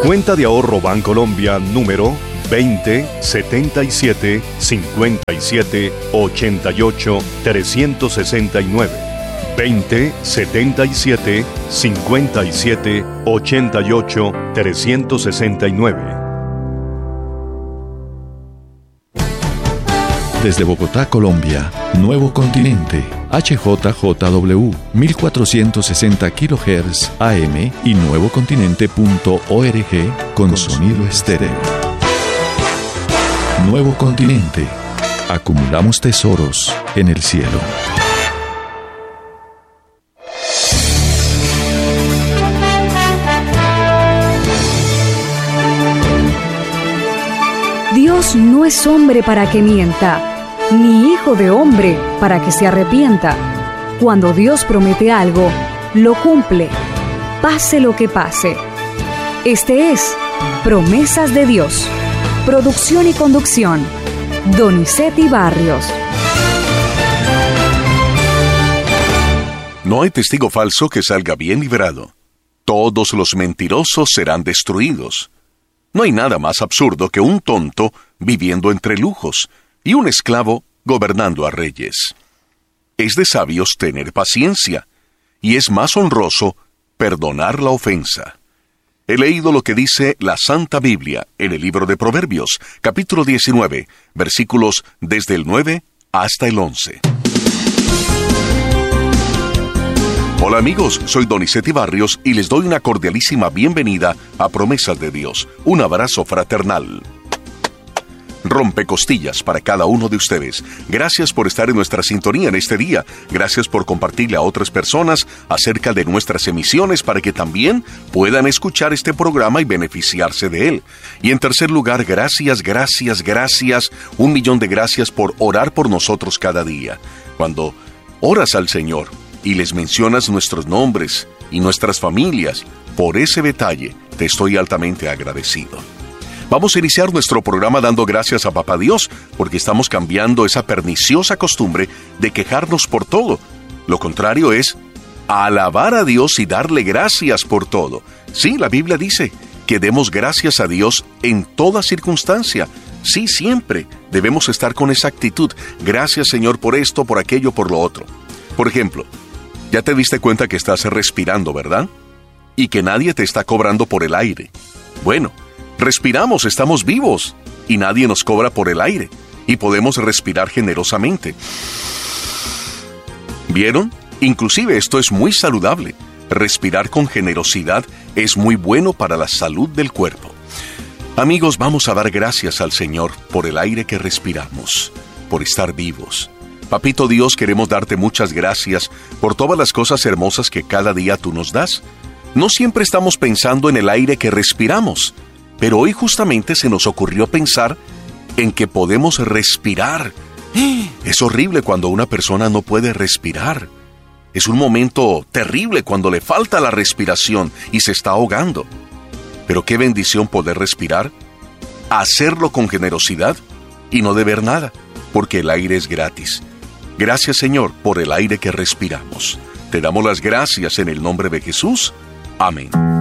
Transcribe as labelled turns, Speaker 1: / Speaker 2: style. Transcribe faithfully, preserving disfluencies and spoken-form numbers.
Speaker 1: Cuenta de ahorro Bancolombia número veinte setenta y siete cincuenta y siete ochenta y ocho trescientos sesenta y nueve. veinte setenta y siete cincuenta y siete ochenta y ocho trescientos sesenta y nueve.
Speaker 2: Desde Bogotá, Colombia, Nuevo Continente, H J J W, mil cuatrocientos sesenta kilohertz A M y nuevocontinente punto org con, con sonido estéreo. Nuevo Continente. Acumulamos tesoros en el cielo.
Speaker 3: Dios no es hombre para que mienta, ni hijo de hombre para que se arrepienta. Cuando Dios promete algo, lo cumple, pase lo que pase. Este es Promesas de Dios. Producción y conducción, Donizetti Barrios.
Speaker 4: No hay testigo falso que salga bien librado. Todos los mentirosos serán destruidos. No hay nada más absurdo que un tonto viviendo entre lujos y un esclavo gobernando a reyes. Es de sabios tener paciencia, y es más honroso perdonar la ofensa. He leído lo que dice la Santa Biblia en el libro de Proverbios, capítulo diecinueve, versículos desde el nueve hasta el once. Hola amigos, soy Donizetti Barrios y les doy una cordialísima bienvenida a Promesas de Dios. Un abrazo fraternal. Rompecostillas para cada uno de ustedes. Gracias por estar en nuestra sintonía en este día. Gracias por compartirle a otras personas acerca de nuestras emisiones para que también puedan escuchar este programa y beneficiarse de él. Y en tercer lugar, gracias, gracias, gracias, un millón de gracias por orar por nosotros cada día. Cuando oras al Señor y les mencionas nuestros nombres y nuestras familias, por ese detalle te estoy altamente agradecido. Vamos a iniciar nuestro programa dando gracias a Papá Dios, porque estamos cambiando esa perniciosa costumbre de quejarnos por todo. Lo contrario es alabar a Dios y darle gracias por todo. Sí, la Biblia dice que demos gracias a Dios en toda circunstancia. Sí, siempre debemos estar con esa actitud. Gracias, Señor, por esto, por aquello, por lo otro. Por ejemplo, ya te diste cuenta que estás respirando, ¿verdad? Y que nadie te está cobrando por el aire. Bueno, respiramos, estamos vivos, y nadie nos cobra por el aire, y podemos respirar generosamente. ¿Vieron? Inclusive esto es muy saludable. Respirar con generosidad es muy bueno para la salud del cuerpo. Amigos, vamos a dar gracias al Señor por el aire que respiramos, por estar vivos. Papito Dios, queremos darte muchas gracias por todas las cosas hermosas que cada día tú nos das. No siempre estamos pensando en el aire que respiramos, pero hoy justamente se nos ocurrió pensar en que podemos respirar. Es horrible cuando una persona no puede respirar. Es un momento terrible cuando le falta la respiración y se está ahogando. Pero qué bendición poder respirar, hacerlo con generosidad y no deber nada, porque el aire es gratis. Gracias, Señor, por el aire que respiramos. Te damos las gracias en el nombre de Jesús. Amén.